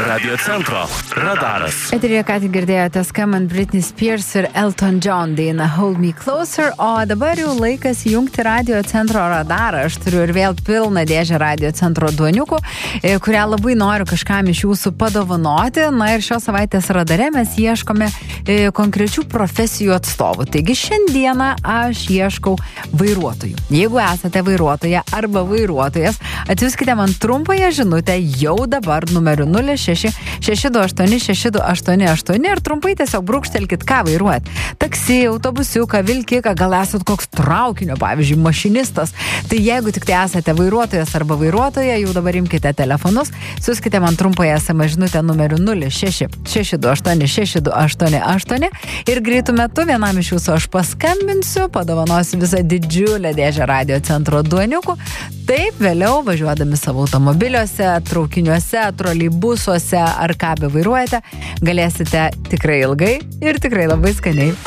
Radio centro Radaras. Eterėje ką tik girdėjote skambant Britney Spears ir Elton John dainą Hold Me Closer, o dabar jau laikas įjungti Radio centro radarą. Aš turiu ir vėl pilną dėžę Radio centro duoniukų, kurią labai noriu kažkam iš jūsų padovanoti. Na ir šios savaitės radare mes ieškome konkrečių profesijų atstovų. Taigi šiandieną aš ieškau vairuotojų. Jeigu esate vairuotoja arba vairuotojas, atsiųskite man trumpąją žinutę jau dabar numeriu 06-628-6288 ir trumpai tiesiog brūkštelkit, ką vairuojat. Taksi, autobusiuką, vilkiką, gal esat koks traukinio, pavyzdžiui, mašinistas. Tai jeigu tik tai esate vairuotojas arba vairuotoja, jau dabar imkite telefonus, siųskite man trumpąją SMS žinutę numeriu 06-628-6288 ir greitų metu vienam iš jūsų aš paskambinsiu, padovanosiu visą didžiulę dėžę Radio centro duoniukų. Taip, vėliau važiuodami savo automobiliuose, traukiniuose, troleibusuose ar ką be vairuojate, galėsite tikrai ilgai ir tikrai labai skaniai